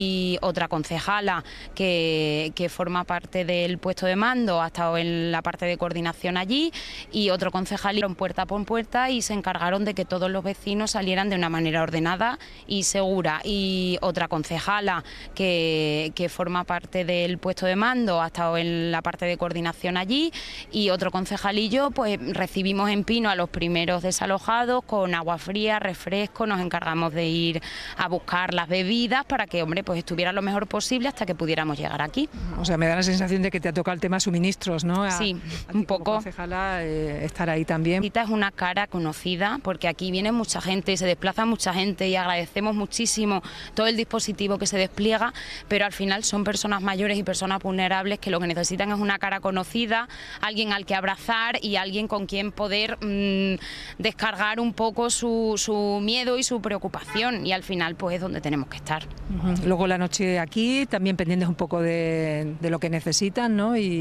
y otra concejala que forma parte del puesto de mando ha estado en la parte de coordinación allí, y otro concejal iron puerta por puerta y se encargaron de que todos los vecinos salieran de una manera ordenada y segura. Y otra concejala que forma parte del puesto de mando ha estado en la parte de coordinación allí, y otro concejalillo pues recibimos en Pino a los primeros desalojados con agua fría, refresco, nos encargamos de ir a buscar las bebidas para que, hombre, pues estuviera lo mejor posible hasta que pudiéramos llegar aquí. O sea, me da la sensación de que te ha tocado el tema suministros, ¿no? Sí, un poco. Como concejala, estar ahí también. Rita es una cara conocida porque aquí viene mucha gente y se desplaza mucha gente, y agradecemos muchísimo todo el dispositivo que se despliega, pero al final son personas mayores y personas vulnerables que lo que necesitan es una cara conocida, alguien al que abrazar y alguien con quien poder descargar un poco su miedo y su preocupación, y al final pues es donde tenemos que estar. Luego la noche aquí, también pendientes un poco de lo que necesitan, ¿no?